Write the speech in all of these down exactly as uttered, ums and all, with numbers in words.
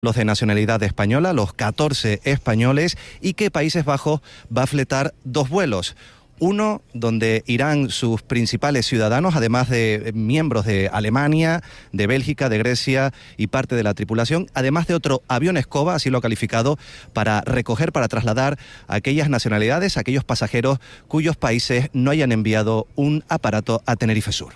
Los de nacionalidad española, los catorce españoles, y que Países Bajos va a fletar dos vuelos. Uno donde irán sus principales ciudadanos, además de miembros de Alemania, de Bélgica, de Grecia y parte de la tripulación, además de otro avión escoba, así lo ha calificado, para recoger, para trasladar a aquellas nacionalidades, a aquellos pasajeros cuyos países no hayan enviado un aparato a Tenerife Sur.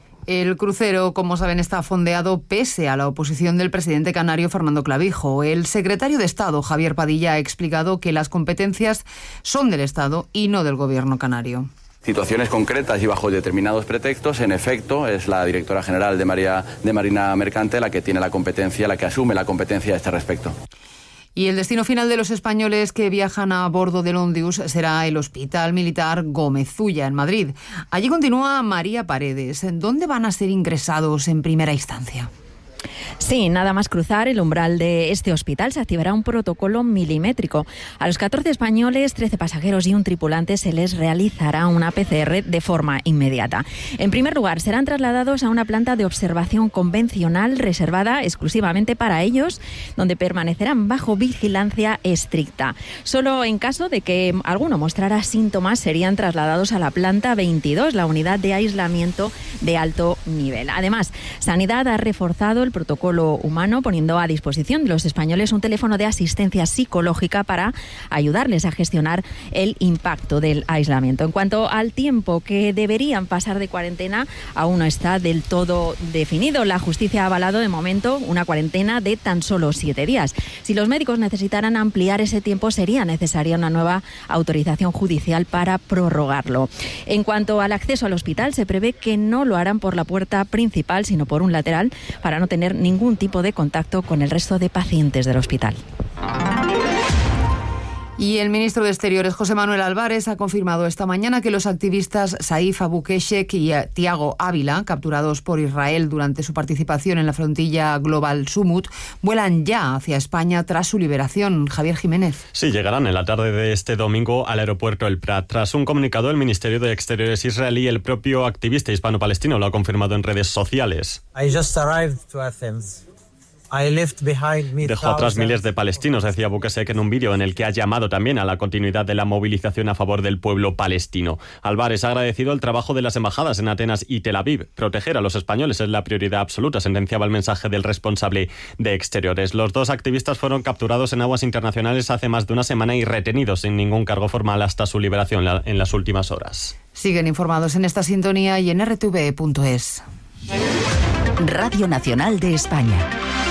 El crucero, como saben, está fondeado pese a la oposición del presidente canario Fernando Clavijo. El secretario de Estado, Javier Padilla, ha explicado que las competencias son del Estado y no del gobierno canario. Situaciones concretas y bajo determinados pretextos, en efecto, es la directora general de, María, de Marina Mercante la que tiene la competencia, la que asume la competencia a este respecto. Y el destino final de los españoles que viajan a bordo del Ondius será el Hospital Militar Gómez Ulla, en Madrid. Allí continúa María Paredes. ¿Dónde van a ser ingresados en primera instancia? Sí, nada más cruzar el umbral de este hospital se activará un protocolo milimétrico. A los catorce españoles, trece pasajeros y un tripulante se les realizará una P C R de forma inmediata. En primer lugar, serán trasladados a una planta de observación convencional reservada exclusivamente para ellos, donde permanecerán bajo vigilancia estricta. Solo en caso de que alguno mostrara síntomas serían trasladados a la planta veintidós, la unidad de aislamiento de alto nivel. Además, Sanidad ha reforzado el protocolo humano, poniendo a disposición de los españoles un teléfono de asistencia psicológica para ayudarles a gestionar el impacto del aislamiento. En cuanto al tiempo que deberían pasar de cuarentena, aún no está del todo definido. La justicia ha avalado de momento una cuarentena de tan solo siete días. Si los médicos necesitaran ampliar ese tiempo, sería necesaria una nueva autorización judicial para prorrogarlo. En cuanto al acceso al hospital, se prevé que no lo harán por la puerta principal, sino por un lateral, para no tener ningún tipo de contacto con el resto de pacientes del hospital. Y el ministro de Exteriores, José Manuel Álvarez, ha confirmado esta mañana que los activistas Saif Abukeshek y Tiago Ávila, capturados por Israel durante su participación en la Frontilla Global Summit, vuelan ya hacia España tras su liberación. Javier Jiménez. Sí, llegarán en la tarde de este domingo al aeropuerto El Prat. Tras un comunicado del Ministerio de Exteriores israelí, el propio activista hispano-palestino lo ha confirmado en redes sociales. I just arrived to Athens. Dejó atrás miles de palestinos, decía Abukeshek en un vídeo en el que ha llamado también a la continuidad de la movilización a favor del pueblo palestino. Álvarez ha agradecido el trabajo de las embajadas en Atenas y Tel Aviv. Proteger a los españoles es la prioridad absoluta, sentenciaba el mensaje del responsable de Exteriores. Los dos activistas fueron capturados en aguas internacionales hace más de una semana y retenidos sin ningún cargo formal hasta su liberación en las últimas horas. Siguen informados en esta sintonía y en r t v punto es. Radio Nacional de España.